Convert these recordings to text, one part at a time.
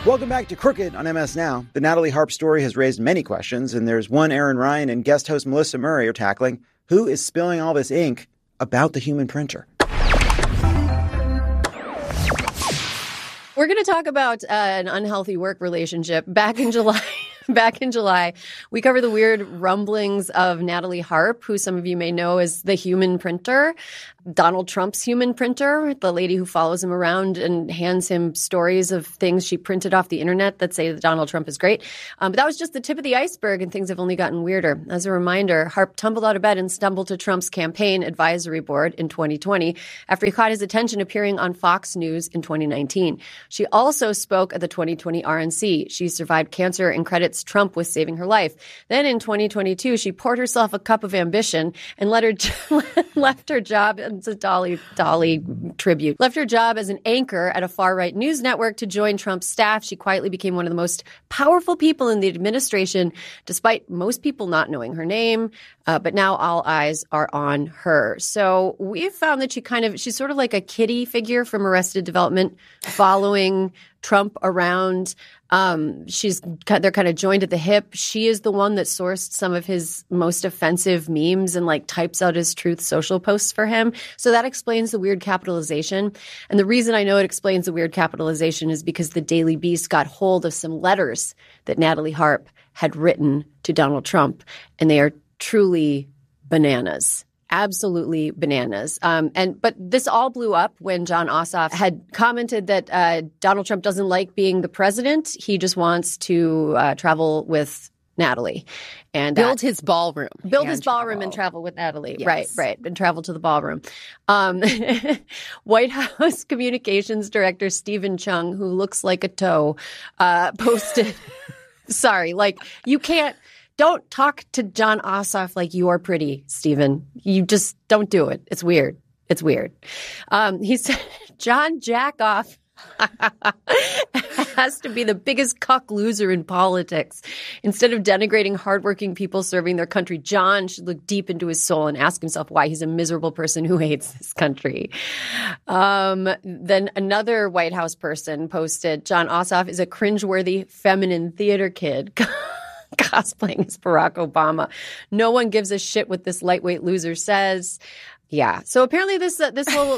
Welcome back to Crooked on MS Now. The Natalie Harp story has raised many questions, and there's one Aaron Ryan and guest host Melissa Murray are tackling. Who is spilling all this ink about the human printer? We're going to talk about an unhealthy work relationship. Back in July, we cover the weird rumblings of Natalie Harp, who some of you may know as the human printer, Donald Trump's human printer, the lady who follows him around and hands him stories of things she printed off the internet that say that Donald Trump is great. But that was just the tip of the iceberg, and things have only gotten weirder. As a reminder, Harp tumbled out of bed and stumbled to Trump's campaign advisory board in 2020 after he caught his attention appearing on Fox News in 2019. She also spoke at the 2020 RNC. She survived cancer and credits Trump with saving her life. Then in 2022, she poured herself a cup of ambition and left her job. It's a Dolly tribute. Left her job as an anchor at a far-right news network to join Trump's staff. She quietly became one of the most powerful people in the administration, despite most people not knowing her name. But now all eyes are on her. So we've found that she's sort of like a kiddie figure from Arrested Development, following Trump around. They're kind of joined at the hip. She is the one that sourced some of his most offensive memes and types out his Truth Social posts for him. So that explains the weird capitalization. And the reason I know it explains the weird capitalization is because the Daily Beast got hold of some letters that Natalie Harp had written to Donald Trump, and they are truly bananas. Absolutely bananas. But this all blew up when Jon Ossoff had commented that Donald Trump doesn't like being the president. He just wants to travel with Natalie and build his ballroom and travel with Natalie. Yes. Right. And travel to the ballroom. White House Communications Director Stephen Chung, who looks like a toe, posted, sorry, you can't. Don't talk to Jon Ossoff like you are pretty, Stephen. You just don't do it. It's weird. He said John Jackoff has to be the biggest cuck loser in politics. Instead of denigrating hardworking people serving their country, John should look deep into his soul and ask himself why he's a miserable person who hates this country. Then another White House person posted, Jon Ossoff is a cringeworthy feminine theater kid. Cosplaying as Barack Obama. No one gives a shit what this lightweight loser says. Yeah. So apparently this whole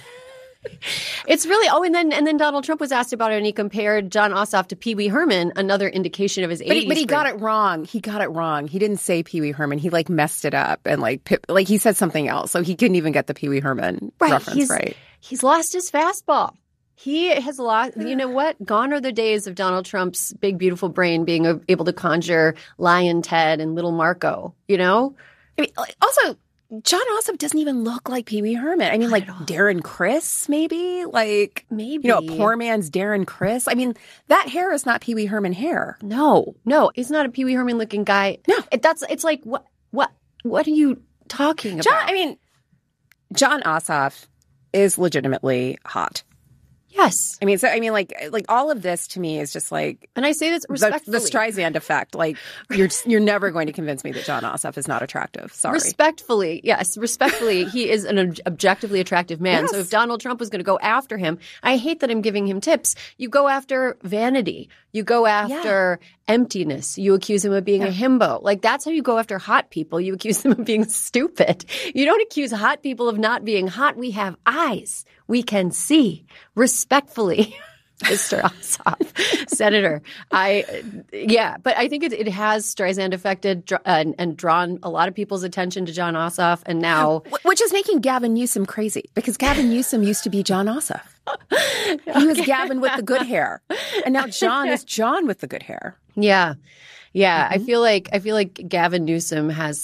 it's really and then Donald Trump was asked about it, and he compared Jon Ossoff to Pee Wee Herman, another indication of his age. But he got it wrong. He didn't say Pee Wee Herman. He messed it up and he said something else. So he couldn't even get the Pee Wee Herman reference right. He's lost his fastball. He has lost, you know what? Gone are the days of Donald Trump's big, beautiful brain being able to conjure Lion Ted and Little Marco, you know? I mean, also, Jon Ossoff doesn't even look like Pee Wee Herman. I mean, Darren Criss, maybe? Maybe. A poor man's Darren Criss. I mean, that hair is not Pee Wee Herman hair. No, he's not a Pee Wee Herman looking guy. No. It's like, what are you talking about? Jon Ossoff is legitimately hot. Yes. All of this to me is just and I say this respectfully. The Streisand effect. You're never going to convince me that Jon Ossoff is not attractive. Sorry. Respectfully, he is an objectively attractive man. Yes. So if Donald Trump was going to go after him, I hate that I'm giving him tips. You go after vanity. You go after emptiness. You accuse him of being a himbo. That's how you go after hot people. You accuse them of being stupid. You don't accuse hot people of not being hot. We have eyes. We can see. Respectfully, Mr. Ossoff, Senator. But I think it has Streisand affected and drawn a lot of people's attention to Jon Ossoff, and now, which is making Gavin Newsom crazy, because Gavin Newsom used to be Jon Ossoff. He was Gavin with the good hair, and now John is John with the good hair. Yeah. Mm-hmm. I feel like Gavin Newsom has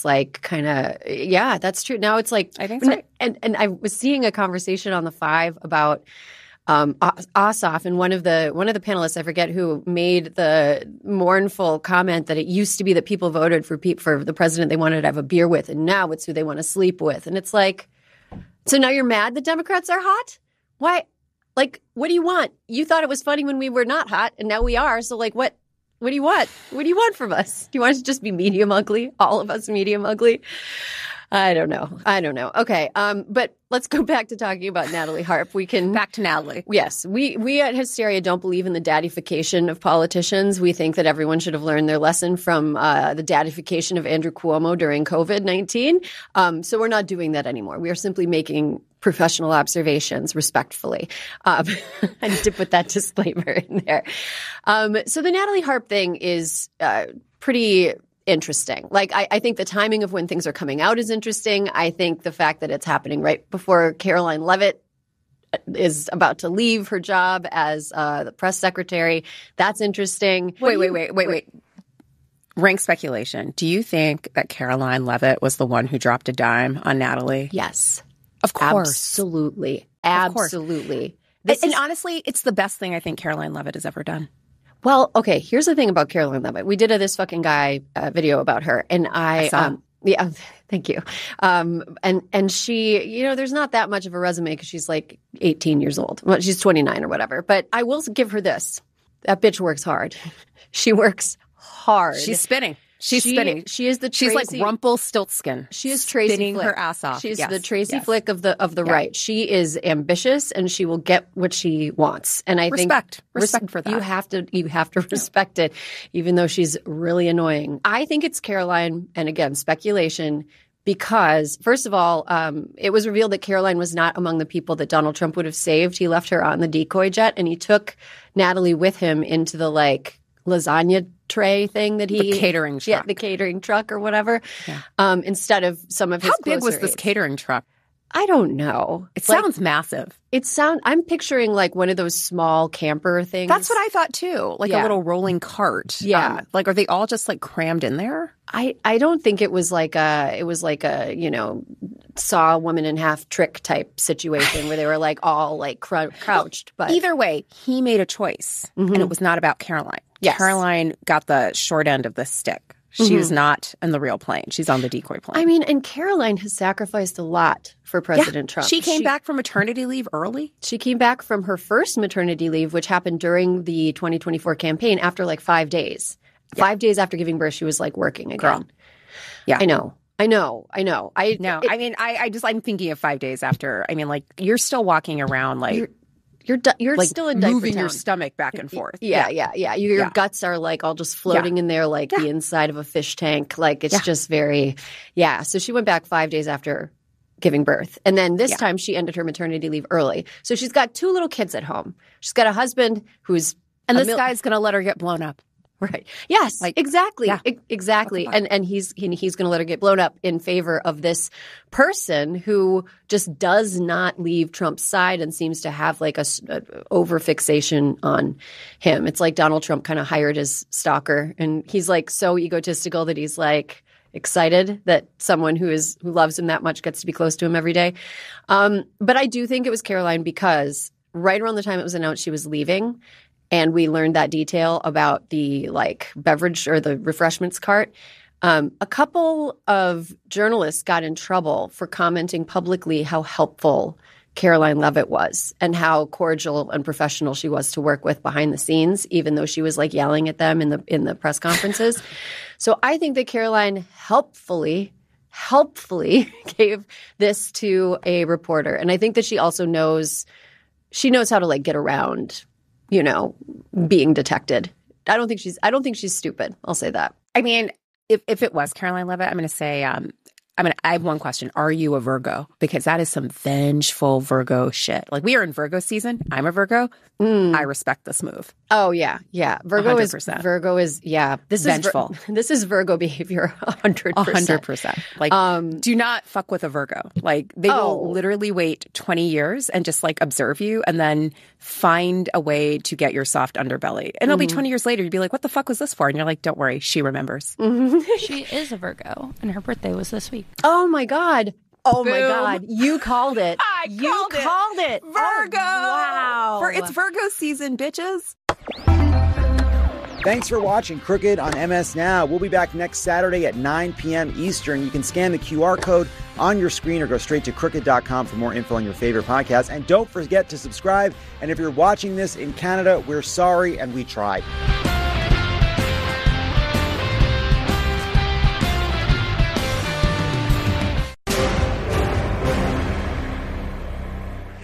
that's true. Now it's I think so. And I was seeing a conversation on the 5 about Ossoff, and one of the panelists, I forget who, made the mournful comment that it used to be that people voted for the president they wanted to have a beer with, and now it's who they want to sleep with. And it's so now you're mad the Democrats are hot? Why? What do you want? You thought it was funny when we were not hot, and now we are. So what do you want? What do you want from us? Do you want us to just be medium ugly? All of us medium ugly? I don't know. Okay. But let's go back to talking about Natalie Harp. We can back to Natalie. Yes. We at Hysteria don't believe in the daddification of politicians. We think that everyone should have learned their lesson from the daddification of Andrew Cuomo during COVID-19. So we're not doing that anymore. We are simply making professional observations respectfully. I need to put that disclaimer in there. So the Natalie Harp thing is pretty interesting. Like, I think the timing of when things are coming out is interesting. I think the fact that it's happening right before Caroline Leavitt is about to leave her job as the press secretary, that's interesting. Wait. Rank speculation. Do you think that Caroline Leavitt was the one who dropped a dime on Natalie? Yes. Of course. Absolutely. And honestly, it's the best thing I think Caroline Leavitt has ever done. Well, okay, here's the thing about Caroline Leavitt. We did a This Fucking Guy video about her, and I saw. Yeah, thank you. And she, there's not that much of a resume because she's like 18 years old. Well, she's 29 or whatever. But I will give her this. That bitch works hard. She works hard. She's spinning. She's spinning. She is the Tracy. She's like Rumpelstiltskin. She is Tracy spinning Flick. her ass off. She's the Tracy Flick of the right. She is ambitious and she will get what she wants. And I think respect for that. You have to respect it, even though she's really annoying. I think it's Caroline, and again, speculation. Because, first of all, it was revealed that Caroline was not among the people that Donald Trump would have saved. He left her on the decoy jet, and he took Natalie with him into the lasagna tray thing that the catering truck. Yeah, the catering truck or whatever. Yeah. Instead of some of his How big was this catering truck? I don't know. It sounds massive. I'm picturing like one of those small camper things. That's what I thought too. Like a little rolling cart. Yeah. Are they all just like crammed in there? I don't think it was like a saw a woman in half trick type situation where they were like all like crouched. But either way, he made a choice, and it was not about Caroline. Yes. Caroline got the short end of the stick. She was not in the real plane. She's on the decoy plane. I mean, and Caroline has sacrificed a lot for President Trump. She came back from maternity leave early. She came back from her first maternity leave, which happened during the 2024 campaign after like 5 days. Yeah. 5 days after giving birth, she was like working again. Girl. Yeah. I know. I'm thinking of 5 days after. I mean, like, you're still walking around like you're like still in diaper moving town. Your stomach back and forth. Yeah. Your guts are like all just floating in there like the inside of a fish tank. Like it's just very So she went back 5 days after giving birth. And then this time she ended her maternity leave early. So she's got 2 little kids at home. She's got a husband who's and this guy's going to let her get blown up. Right. Yes, exactly. Yeah. Exactly. And he's going to let her get blown up in favor of this person who just does not leave Trump's side and seems to have like a over fixation on him. It's like Donald Trump kind of hired his stalker, and he's like so egotistical that he's like excited that someone who loves him that much gets to be close to him every day. But I do think it was Caroline because right around the time it was announced she was leaving, and we learned that detail about the like beverage or the refreshments cart. A couple of journalists got in trouble for commenting publicly how helpful Caroline Leavitt was and how cordial and professional she was to work with behind the scenes, even though she was like yelling at them in the press conferences. So I think that Caroline helpfully gave this to a reporter. And I think that she also knows how to like get around being detected. I don't think she's stupid. I'll say that. I mean, if it was Caroline Leavitt, I'm going to say, I have one question. Are you a Virgo? Because that is some vengeful Virgo shit. Like, we are in Virgo season. I'm a Virgo. I respect this move. Oh, yeah. Yeah. Virgo 100%. is, yeah. This vengeful. This is Virgo behavior 100%. 100%. Like, do not fuck with a Virgo. Like, they will literally wait 20 years and just, like, observe you and then find a way to get your soft underbelly. And it'll be 20 years later. You'd be like, what the fuck was this for? And you're like, don't worry. She remembers. She is a Virgo, and her birthday was this week. Oh, my God. Oh, Boom. my God. You called it. You called it. Virgo. Oh, wow. It's Virgo season, bitches. Thanks for watching Crooked on MS Now. We'll be back next Saturday at 9 p.m. Eastern. You can scan the QR code on your screen or go straight to crooked.com for more info on your favorite podcast. And don't forget to subscribe. And if you're watching this in Canada, we're sorry and we tried.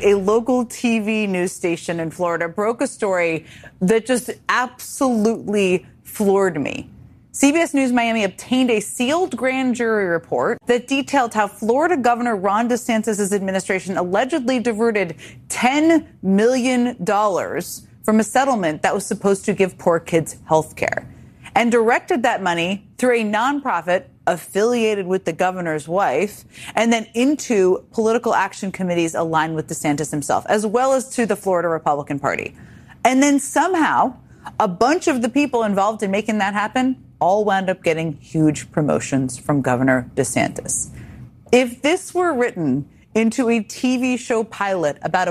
a local TV news station in Florida broke a story that just absolutely floored me. CBS News Miami obtained a sealed grand jury report that detailed how Florida Governor Ron DeSantis' administration allegedly diverted $10 million from a settlement that was supposed to give poor kids health care and directed that money through a nonprofit affiliated with the governor's wife and then into political action committees aligned with DeSantis himself, as well as to the Florida Republican Party. And then somehow a bunch of the people involved in making that happen all wound up getting huge promotions from Governor DeSantis. If this were written into a TV show pilot about a